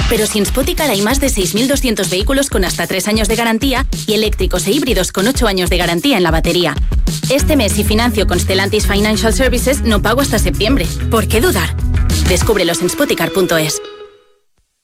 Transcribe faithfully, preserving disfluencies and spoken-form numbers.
Pero si en Spoticar hay más de seis mil doscientos vehículos con hasta tres años de garantía y eléctricos e híbridos con ocho años de garantía en la batería. Este mes, si financio con Stellantis Financial Services, no pago hasta septiembre. ¿Por qué dudar? Descúbrelos en spoticar punto es.